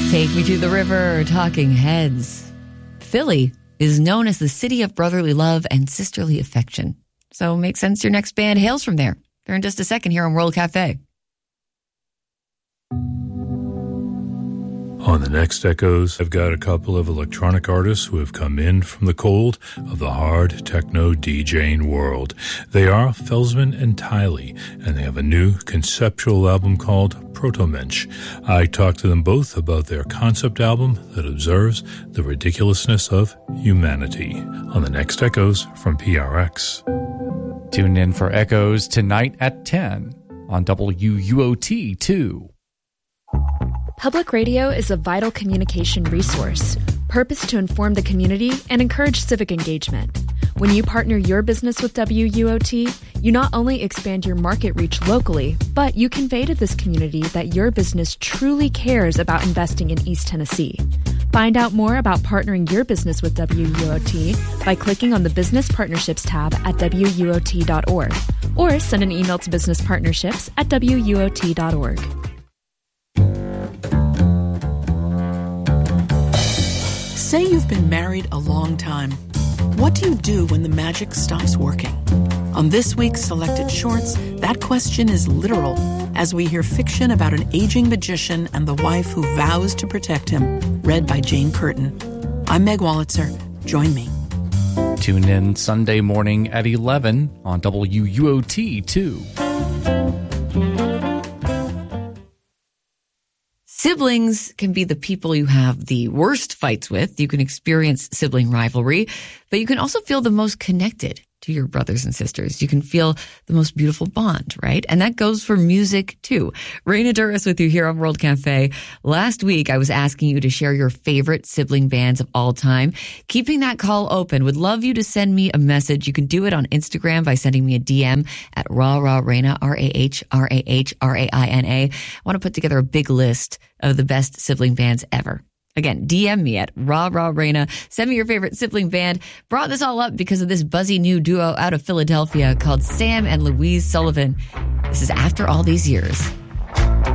Take Me to the River, Talking Heads. Philly is known as the city of brotherly love and sisterly affection. So it makes sense your next band hails from there. They're in just a second here on World Cafe. On the next Echoes, I've got a couple of electronic artists who have come in from the cold of the hard techno DJing world. They are Felsman and Tiley, and they have a new conceptual album called Protomensch. I talked to them both about their concept album that observes the ridiculousness of humanity. On the next Echoes from PRX. Tune in for Echoes tonight at 10 on WUOT 2. Public radio is a vital communication resource, purposed to inform the community and encourage civic engagement. When you partner your business with WUOT, you not only expand your market reach locally, but you convey to this community that your business truly cares about investing in East Tennessee. Find out more about partnering your business with WUOT by clicking on the Business Partnerships tab at WUOT.org or send an email to businesspartnerships@WUOT.org. Say you've been married a long time. What do you do when the magic stops working? On this week's Selected Shorts, that question is literal, as we hear fiction about an aging magician and the wife who vows to protect him, read by Jane Curtin. I'm Meg Wolitzer. Join me. Tune in Sunday morning at 11 on WUOT 2. Siblings can be the people you have the worst fights with. You can experience sibling rivalry, but you can also feel the most connected to your brothers and sisters. You can feel the most beautiful bond, right? And that goes for music too. Raina Duras with you here on World Cafe. Last week, I was asking you to share your favorite sibling bands of all time. Keeping that call open. Would love you to send me a message. You can do it on Instagram by sending me a DM at RahRahRaina, RahRahRaina. I want to put together a big list of the best sibling bands ever. Again, DM me at RahRahRaina. Send me your favorite sibling band. Brought this all up because of this buzzy new duo out of Philadelphia called Sam and Louise Sullivan. This is After All These Years.